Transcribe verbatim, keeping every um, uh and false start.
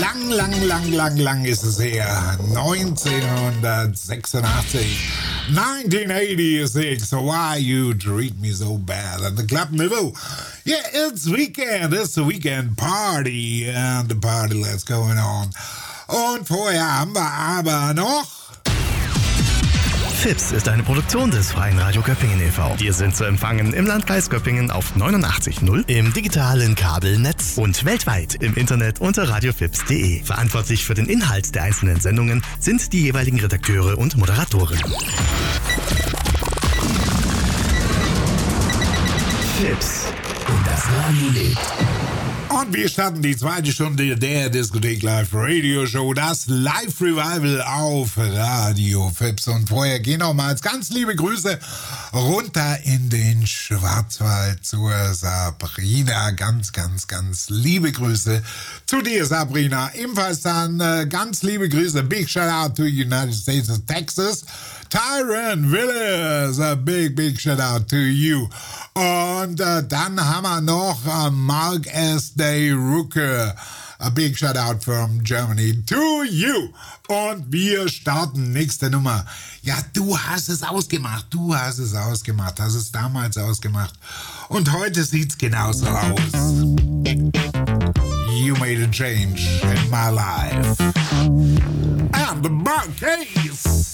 Lang, lang, lang, lang, lang ist es her. neunzehnhundertsechsundachtzig. nineteen eighty-six. Why you treat me so bad at the Club Niveau? Yeah, it's weekend. It's a weekend party. And the party let's going on. Und vorher haben wir aber noch... Fips ist eine Produktion des Freien Radio Göppingen e V. Wir sind zu empfangen im Landkreis Göppingen auf neunundachtzig Komma null, im digitalen Kabelnetz und weltweit im Internet unter radiofips punkt de. Verantwortlich für den Inhalt der einzelnen Sendungen sind die jeweiligen Redakteure und Moderatoren. Fips und das Radio lebt. Und wir starten die zweite Stunde der Diskothek Live Radio Show, das Live Revival auf Radio Fips. Und vorher gehen nochmals ganz liebe Grüße runter in den Schwarzwald zur Sabrina. Ganz, ganz, ganz liebe Grüße zu dir, Sabrina. Ebenfalls dann äh, ganz liebe Grüße. Big shout out to United States of Texas. Tyron Willis, a big, big shout out to you. Und äh, dann haben wir noch äh, Mark S. Day Rucke. A big shout out from Germany to you. Und wir starten nächste Nummer. Ja, du hast es ausgemacht. Du hast es ausgemacht. Hast es damals ausgemacht. Und heute sieht's genauso aus. You made a change in my life. And the Marquise.